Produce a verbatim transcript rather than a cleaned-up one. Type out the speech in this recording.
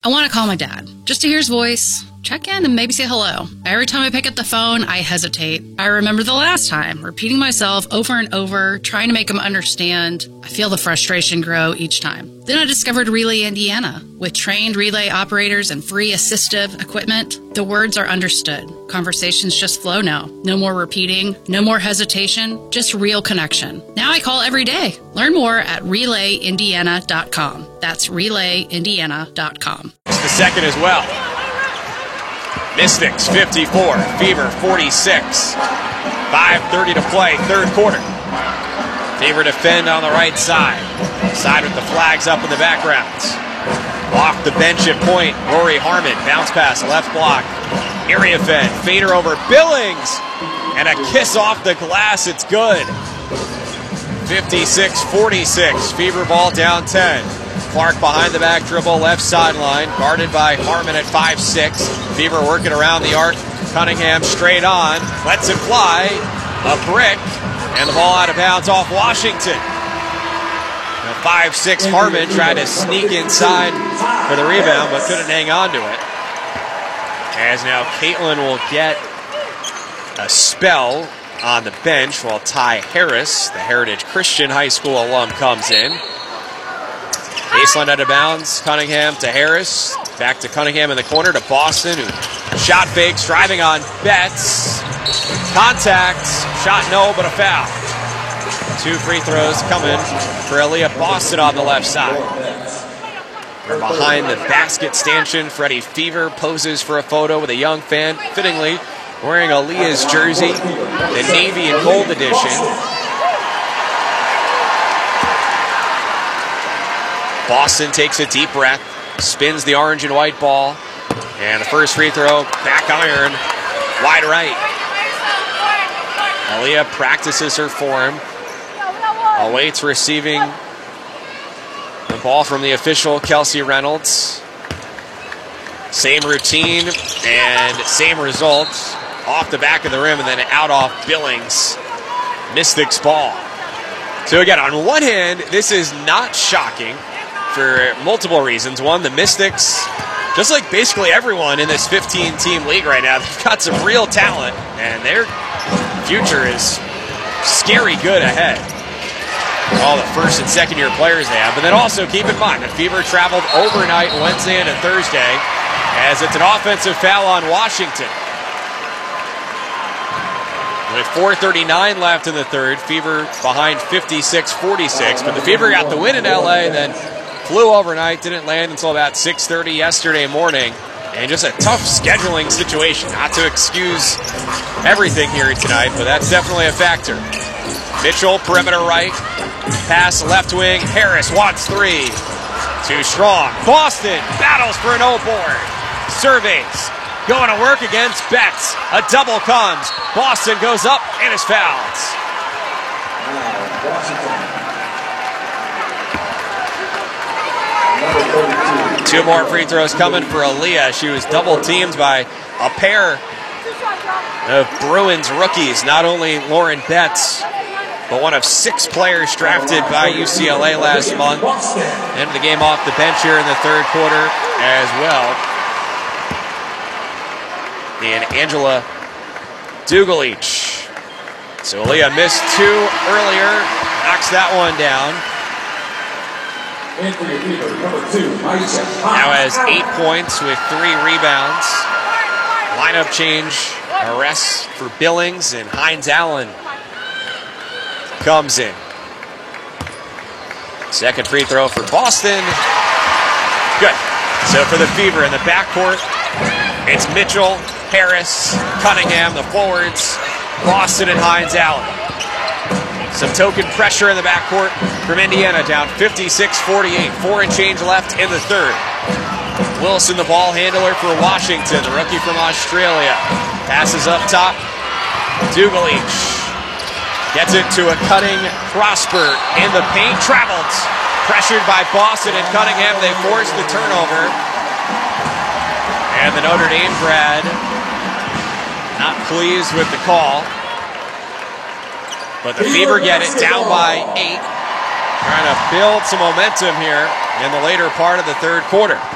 I want to call my dad, just to hear his voice, check in, and maybe say hello. Every time I pick up the phone, I hesitate. I remember the last time, repeating myself over and over, trying to make him understand. I feel the frustration grow each time. Then I discovered Relay Indiana. With trained relay operators and free assistive equipment, the words are understood. Conversations just flow now. No more repeating, no more hesitation, just real connection. Now I call every day. Learn more at relay indiana dot com. That's relay indiana dot com. It's the second as well. Mystics fifty-four, Fever forty-six. five thirty to play, third quarter. Fever defend on the right side. Side with the flags up in the background. Off the bench at point, Rory Harmon. Bounce pass, left block. Area fed, fader over Billings. And a kiss off the glass, it's good. fifty-six forty-six, Fever ball down ten. Clark behind the back dribble, left sideline, guarded by Harmon at five six. Fever working around the arc. Cunningham straight on, lets it fly. A brick, and the ball out of bounds off Washington. Now five six Harmon tried to sneak inside for the rebound, but couldn't hang on to it. As now Caitlin will get a spell on the bench while Ty Harris, the Heritage Christian High School alum, comes in. Baseline out of bounds, Cunningham to Harris. Back to Cunningham in the corner to Boston, who shot fakes, driving on Betts. Contact, shot no, but a foul. Two free throws coming for Aaliyah Boston on the left side. From behind the basket stanchion, Freddie Fever poses for a photo with a young fan, fittingly wearing Aaliyah's jersey, the navy and gold edition. Boston takes a deep breath, spins the orange and white ball, and the first free throw, back iron, wide right. Aaliyah practices her form, awaits receiving the ball from the official, Kelsey Reynolds. Same routine and same results. Off the back of the rim and then out off Billings. Mystics ball. So again, on one hand, this is not shocking for multiple reasons. One, the Mystics, just like basically everyone in this fifteen-team league right now, they've got some real talent, and their future is scary good ahead. All the first and second year players they have. But then also keep in mind that Fever traveled overnight Wednesday into Thursday, as it's an offensive foul on Washington. With four thirty-nine left in the third, Fever behind fifty-six forty-six. But the Fever got the win in L A, then flew overnight, didn't land until about six thirty yesterday morning. And just a tough scheduling situation. Not to excuse everything here tonight, but that's definitely a factor. Mitchell, perimeter right. Pass left wing. Harris wants three. Too strong. Boston battles for an O-board. Surveys. Going to work against Betts. A double comes. Boston goes up and is fouled. Two more free throws coming for Aaliyah. She was double teamed by a pair of Bruins rookies. Not only Lauren Betts, but one of six players drafted by U C L A last month. Ended the game off the bench here in the third quarter as well. And Angela Dugalich. So Aaliyah missed two earlier, knocks that one down. Now has eight points with three rebounds. Lineup change, arrests for Billings, and Hines Allen comes in. Second free throw for Boston. Good. So for the Fever in the backcourt, it's Mitchell, Harris, Cunningham, the forwards, Boston and Hines Allen. Some token pressure in the backcourt from Indiana, down fifty-six forty-eight. Four and change left in the third. Wilson, the ball handler for Washington, the rookie from Australia. Passes up top. Dugalich gets it to a cutting Prosper in the paint. Traveled. Pressured by Boston and Cunningham. They force the turnover. And the Notre Dame grad not pleased with the call. But the Fever get it down by eight. Trying to build some momentum here in the later part of the third quarter.